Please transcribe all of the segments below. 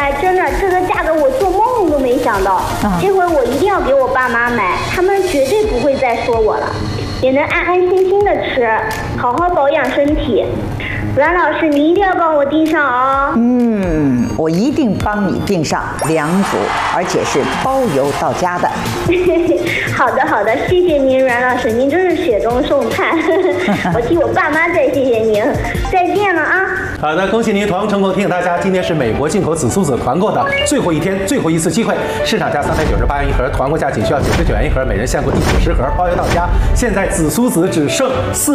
真的这个价格我做梦都没想到。这回我一定要给我爸妈买，他们绝对不会再说我了，也能安安心心的吃，好好保养身体。阮老师，你一定要帮我订上啊！ 我一定帮你订上2组，而且是包邮到家的。 好的好的，谢谢您，阮老师，您真是雪中送炭。我替我爸妈再谢谢您，再见了啊！ 好的，恭喜您团购成功！提醒大家，今天是美国进口紫苏籽团购的最后一天，最后一次机会。市场价398元一盒，团购价仅需要99元一盒，每人限购1组10盒，包邮到家。现在紫苏籽只剩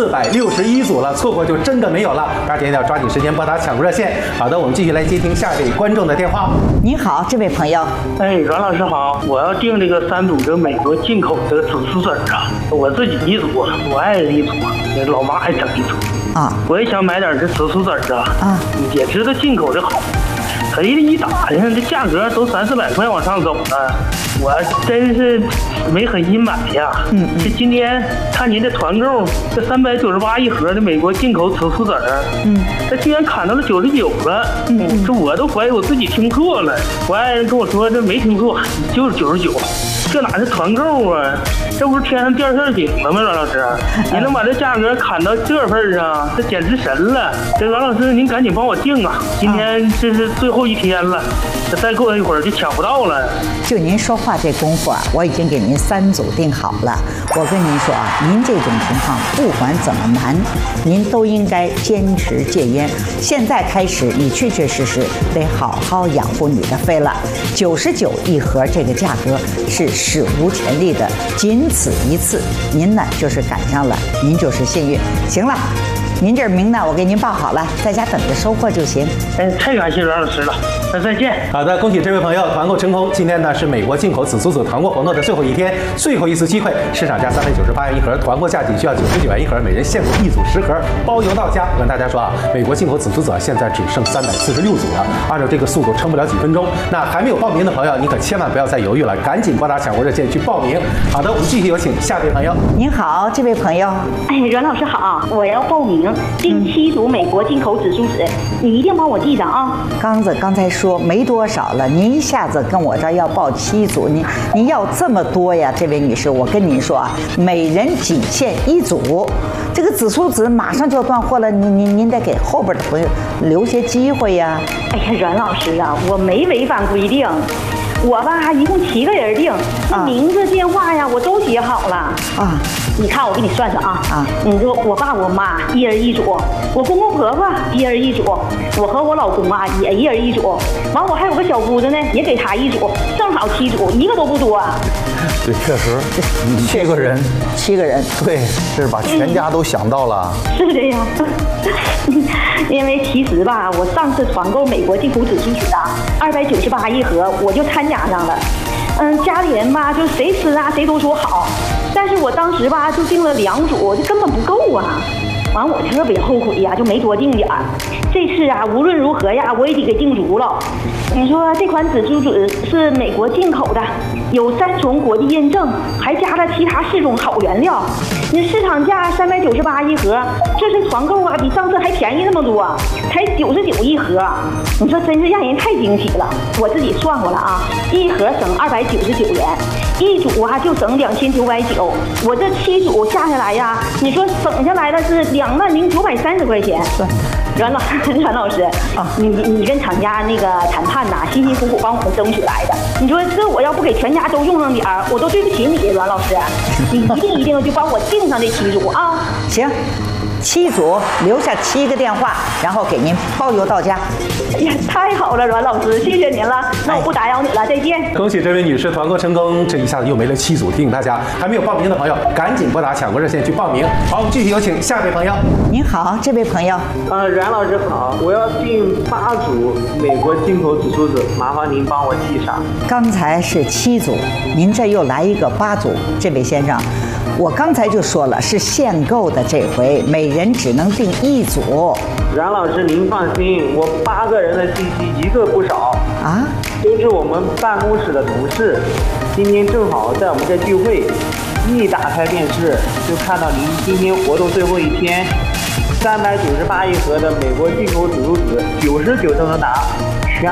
461组了，错过就真的没有了。大家一定要抓紧时间拨打抢购热线。好的，我们继续来接听下一位观众的电话。 您好，这位朋友。 阮老师好，我要订这个3组这美国进口的紫苏籽啊，我自己1组，我爱人1组，老妈还整1组啊。我也想买点这紫苏籽啊，也知道进口的好，可是一打听这价格都300-400块往上走了，我真是没狠心买呀。这今天看您的团购，这398一盒的美国进口紫苏籽这居然砍到了99了。这我都怀疑我自己听错了。我爱人跟我说这没听错，就是99。这哪是团购啊？这不是天上掉馅饼了吗？阮老师，您能把这价格砍到这份上，这简直神了！这阮老师，您赶紧帮我订啊！今天这是最后一天了，这再过一会儿就抢不到了。 就您说话这功夫啊，我已经给您3组订好了。我跟您说啊，您这种情况不管怎么难，您都应该坚持戒烟。现在开始，你确确实实得好好养护你的肺了。99一盒这个价格是史无前例的，仅此一次，您呢就是赶上了，您就是幸运。行了，您这名呢我给您报好了，在家等着收货就行。 太感谢阮老师了，那再见。 好的，恭喜这位朋友团购成功。今天呢是美国进口紫苏籽团购活动的最后一天，最后一次机会，市场价398元一盒，团购价仅需要99元一盒，每人限购1组10盒，包邮到家。我跟大家说啊，美国进口紫苏籽现在只剩346组了，按照这个速度撑不了几分钟。那还没有报名的朋友，你可千万不要再犹豫了，赶紧拨打抢购热线去报名。好的，我们继续有请下位朋友。 您好，这位朋友。 阮老师好，我要报名订7组美国进口紫苏籽，你一定帮我记上啊。 刚才说没多少了，您一下子跟我这儿要报7组，您要这么多呀，这位女士，我跟您说啊，每人仅限1组，这个紫苏籽马上就要断货了，您得给后边的朋友留些机会呀。 哎呀，阮老师啊，我没违反规定。我吧，一共7个人订，名字、电话呀，我都写好了啊。你看，我给你算算啊。你说我爸我妈1人1组，我公公婆婆1人1组，我和我老公啊也1人1组，完我还有个小姑子呢，也给她1组，正好7组，一个都不多。 对，确实，7个人 ，7个人， 对，这是把全家都想到了。 是的呀。因为其实吧，我上次团购美国进口紫苏籽298一盒，我就参加上了。家里人吧，就谁吃啊，谁都说好。但是我当时吧，就订了2组，这根本不够啊。完，我特别后悔呀，就没多订点儿。这次啊，无论如何呀，我也得给订足了。你说这款紫苏籽是美国进口的，有3重国际验证，还加了其他4种好原料。你市场价398一盒，这次团购啊，比上次还便宜那么多，才99一盒。你说真是让人太惊喜了。我自己算过了啊，一盒省299元，1组啊就省2990。我这7组下下来呀，你说省下来的是20930块钱。阮老师啊，你跟厂家那个谈判呐，辛辛苦苦帮我们争取来的。你说这我要不给全家都用上点儿，我都对不起你，阮老师。你一定就帮我订上这7组啊！ 行，7组留下7个电话，然后给您包邮到家。 哎呀，太好了，阮老师，谢谢您了。那我不打扰你了，再见。 恭喜这位女士团购成功，这一下子又没了7组，提醒大家还没有报名的朋友，赶紧拨打抢购热线去报名。好，我们继续有请下位朋友。 您好，这位朋友。 阮老师好，我要订8组美国进口紫苏籽，麻烦您帮我记上。 刚才是7组，您这又来一个8组，这位先生。我刚才就说了，是限购的，这回每人只能订1组。 阮老师，您放心，我8个人的信息一个不少啊，都是我们办公室的同事。今天正好在我们这聚会，一打开电视就看到您今天活动最后一天，398一盒的美国进口紫苏籽，99都能拿，全